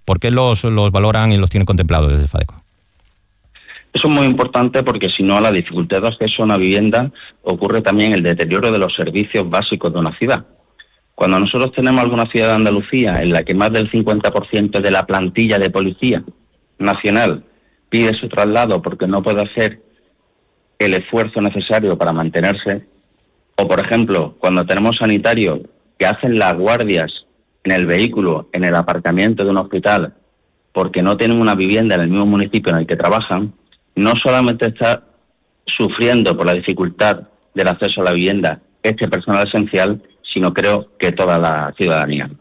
¿Por qué los valoran y los tienen contemplados desde FADECO? Eso es muy importante porque si no, la dificultad de acceso a una vivienda ocurre también el deterioro de los servicios básicos de una ciudad. Cuando nosotros tenemos alguna ciudad de Andalucía en la que más del 50% de la plantilla de policía nacional pide su traslado porque no puede hacer el esfuerzo necesario para mantenerse, o por ejemplo, cuando tenemos sanitarios que hacen las guardias en el vehículo, en el aparcamiento de un hospital, porque no tienen una vivienda en el mismo municipio en el que trabajan, no solamente está sufriendo por la dificultad del acceso a la vivienda este personal esencial, sino creo que toda la ciudadanía.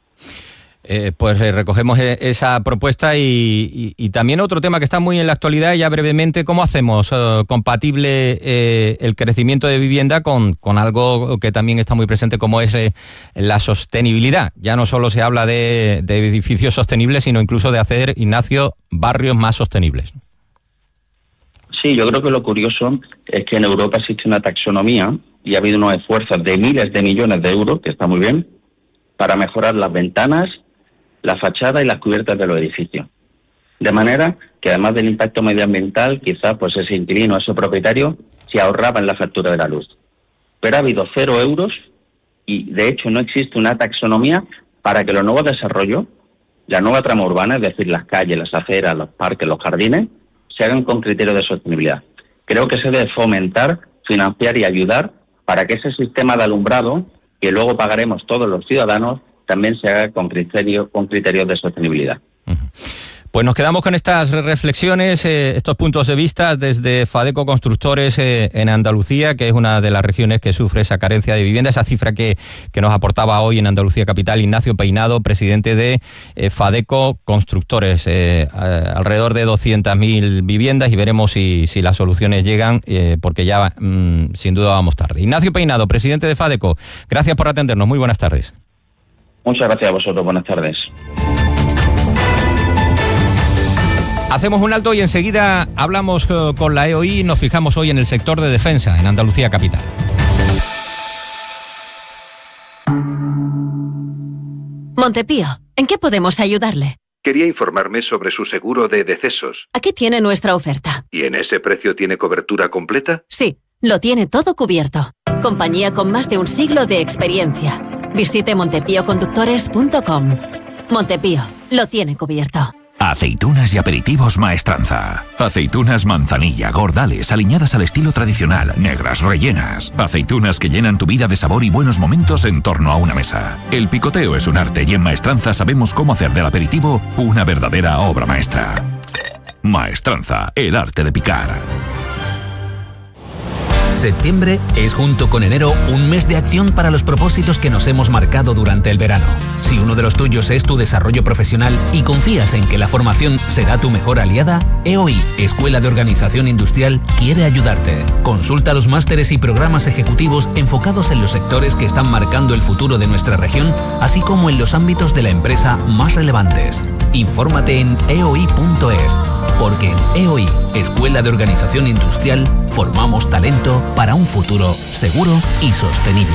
Pues recogemos esa propuesta y también otro tema que está muy en la actualidad, ya brevemente, ¿cómo hacemos compatible el crecimiento de vivienda con algo que también está muy presente como es la sostenibilidad? Ya no solo se habla de edificios sostenibles, sino incluso de hacer, Ignacio, barrios más sostenibles. Sí, yo creo que lo curioso es que en Europa existe una taxonomía y ha habido unos esfuerzos de miles de millones de euros, que está muy bien, para mejorar las ventanas, la fachada y las cubiertas de los edificios. De manera que además del impacto medioambiental, quizás pues ese inquilino, ese propietario, se ahorraba en la factura de la luz. Pero ha habido 0 euros y de hecho no existe una taxonomía para que los nuevos desarrollos, la nueva trama urbana, es decir, las calles, las aceras, los parques, los jardines, se hagan con criterios de sostenibilidad. Creo que se debe fomentar, financiar y ayudar para que ese sistema de alumbrado, que luego pagaremos todos los ciudadanos, también se haga con criterios de sostenibilidad. Pues nos quedamos con estas reflexiones, estos puntos de vista desde FADECO Constructores en Andalucía, que es una de las regiones que sufre esa carencia de vivienda, esa cifra que nos aportaba hoy en Andalucía Capital Ignacio Peinado, presidente de FADECO Constructores. Alrededor de 200.000 viviendas y veremos si las soluciones llegan, porque ya sin duda vamos tarde. Ignacio Peinado, presidente de FADECO, gracias por atendernos, muy buenas tardes. Muchas gracias a vosotros, buenas tardes. Hacemos un alto y enseguida hablamos con la EOI y nos fijamos hoy en el sector de defensa en Andalucía Capital. Montepío, ¿en qué podemos ayudarle? Quería informarme sobre su seguro de decesos. Aquí tiene nuestra oferta. ¿Y en ese precio tiene cobertura completa? Sí, lo tiene todo cubierto. Compañía con más de un siglo de experiencia. Visite montepíoconductores.com. Montepío, lo tiene cubierto. Aceitunas y aperitivos Maestranza. Aceitunas manzanilla, gordales, aliñadas al estilo tradicional, negras, rellenas. Aceitunas que llenan tu vida de sabor y buenos momentos en torno a una mesa. El picoteo es un arte y en Maestranza sabemos cómo hacer del aperitivo una verdadera obra maestra. Maestranza, el arte de picar. Septiembre es, junto con enero, un mes de acción para los propósitos que nos hemos marcado durante el verano. Si uno de los tuyos es tu desarrollo profesional y confías en que la formación será tu mejor aliada, EOI, Escuela de Organización Industrial, quiere ayudarte. Consulta los másteres y programas ejecutivos enfocados en los sectores que están marcando el futuro de nuestra región, así como en los ámbitos de la empresa más relevantes. Infórmate en eoi.es, porque en EOI, Escuela de Organización Industrial, formamos talento para un futuro seguro y sostenible.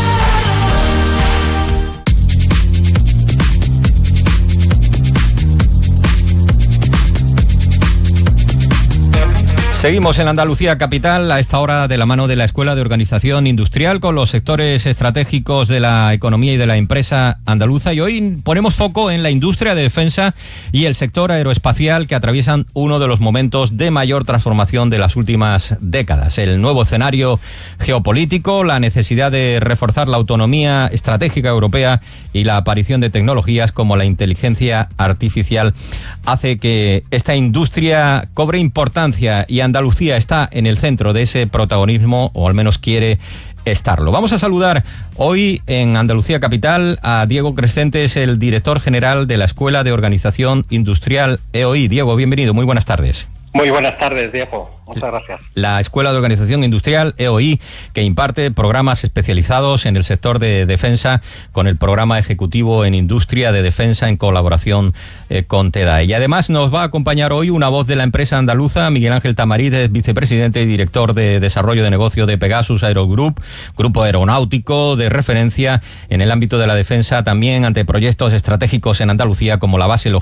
Seguimos en Andalucía Capital a esta hora de la mano de la Escuela de Organización Industrial con los sectores estratégicos de la economía y de la empresa andaluza, y hoy ponemos foco en la industria de defensa y el sector aeroespacial, que atraviesan uno de los momentos de mayor transformación de las últimas décadas. El nuevo escenario geopolítico, la necesidad de reforzar la autonomía estratégica europea y la aparición de tecnologías como la inteligencia artificial hace que esta industria cobre importancia, y Andalucía está en el centro de ese protagonismo, o al menos quiere estarlo. Vamos a saludar hoy en Andalucía Capital a Diego Crescentes, el director general de la Escuela de Organización Industrial EOI. Diego, bienvenido, muy buenas tardes. Muy buenas tardes, Diego. Muchas gracias. La Escuela de Organización Industrial EOI, que imparte programas especializados en el sector de defensa con el programa ejecutivo en Industria de Defensa en colaboración con TEDAE. Y además nos va a acompañar hoy una voz de la empresa andaluza, Miguel Ángel Tamariz, vicepresidente y director de Desarrollo de Negocio de Pegasus Aerogroup, grupo aeronáutico de referencia en el ámbito de la defensa, también ante proyectos estratégicos en Andalucía como la base logística